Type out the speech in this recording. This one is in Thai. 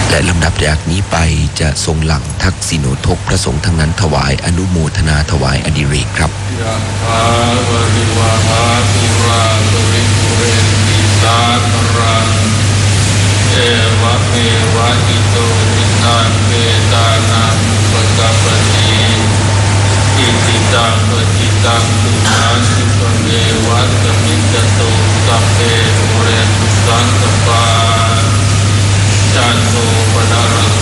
และลำดับจากนี้ไปจะทรงหลังทักษิโนทกพระสงฆ์ทั้งนั้นถวายอนุโมทนาถวายอดิเรกครับยะถาวริวหาปุราปริปุเรนติสาคารังเอวะเมวะอิโตทินังเปตานังปะกปปติอิติตังปฏิตังตุมหัง